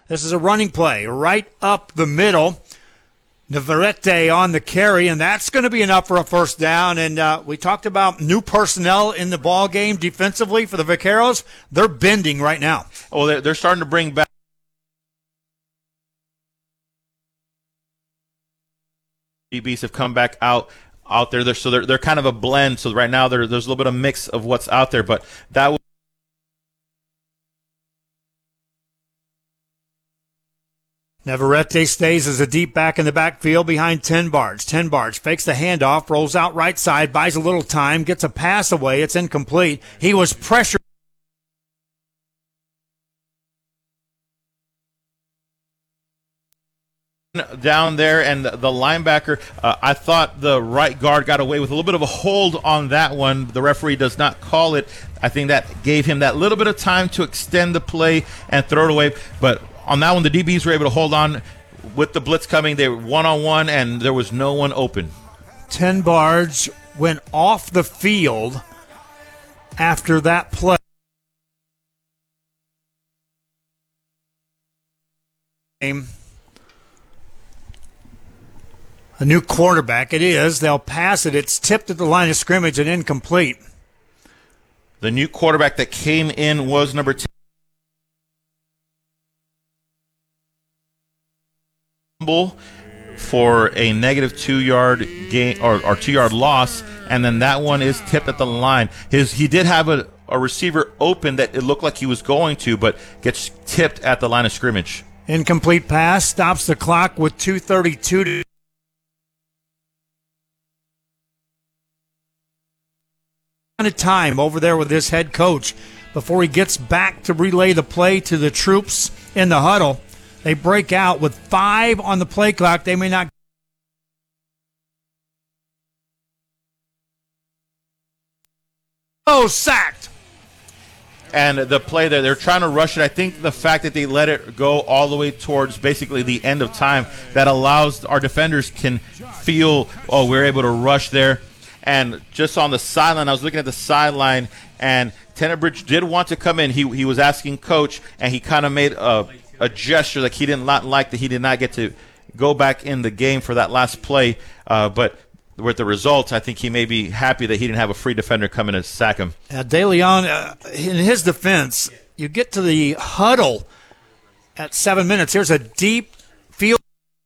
This is a running play right up the middle. Navarrete on the carry, and that's going to be enough for a first down. And we talked about new personnel in the ball game defensively for the Vaqueros. They're bending right now. Well, they're starting to bring back. DBs have come back out there. So they're kind of a blend. So right now there's a little bit of mix of what's out there, but that was. Navarrete stays as a deep back in the backfield behind Tenbarge. Tenbarge fakes the handoff, rolls out right side, buys a little time, gets a pass away. It's incomplete. He was pressured. Down there, and the linebacker, I thought the right guard got away with a little bit of a hold on that one. The referee does not call it. I think that gave him that little bit of time to extend the play and throw it away. But on that one, the DBs were able to hold on with the blitz coming. They were one-on-one, and there was no one open. Tenbarge went off the field after that play. A new quarterback it is. They'll pass it. It's tipped at the line of scrimmage and incomplete. The new quarterback that came in was number 10. For a negative 2-yard gain or 2-yard loss, and then that one is tipped at the line. He did have a receiver open that it looked like he was going to, but gets tipped at the line of scrimmage. Incomplete pass stops the clock with 2:32 to time over there with his head coach before he gets back to relay the play to the troops in the huddle. They break out with 5 on the play clock. They may not. Oh, sacked. And the play there, they're trying to rush it. I think the fact that they let it go all the way towards basically the end of time, that allows our defenders can feel, we're able to rush there. And just on the sideline, I was looking at the sideline, and Tenabridge did want to come in. He was asking coach, and he kind of made a gesture like he did not like that he did not get to go back in the game for that last play. But with the results, I think he may be happy that he didn't have a free defender come in and sack him. De Leon, in his defense, you get to the huddle at 7 minutes. Here's a deep field.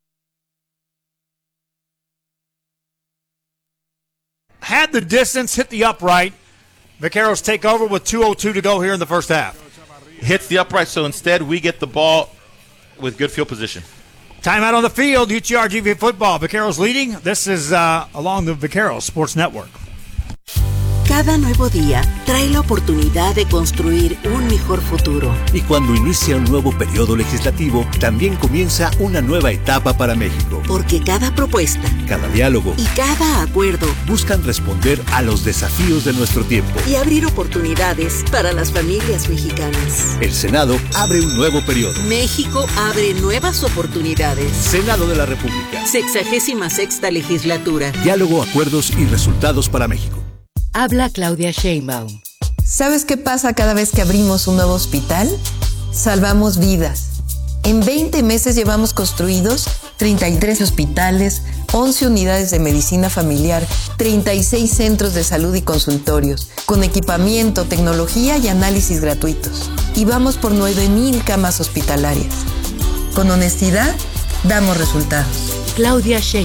Had the distance, hit the upright. Vaqueros take over with 2:02 to go here in the first half. Hits the upright, so instead we get the ball with good field position. Timeout on the field, UTRGV football. Vaqueros leading. This is along the Vaqueros Sports Network. Cada nuevo día trae la oportunidad de construir un mejor futuro. Y cuando inicia un nuevo periodo legislativo, también comienza una nueva etapa para México. Porque cada propuesta, cada diálogo y cada acuerdo buscan responder a los desafíos de nuestro tiempo y abrir oportunidades para las familias mexicanas. El Senado abre un nuevo periodo. México abre nuevas oportunidades. Senado de la República. 66ª legislatura. Diálogo, acuerdos y resultados para México. Habla Claudia Sheinbaum. ¿Sabes qué pasa cada vez que abrimos un nuevo hospital? Salvamos vidas. En 20 meses llevamos construidos 33 hospitales, 11 unidades de medicina familiar, 36 centros de salud y consultorios, con equipamiento, tecnología y análisis gratuitos. Y vamos por 9,000 camas hospitalarias. Con honestidad, damos resultados. Claudia Sheinbaum.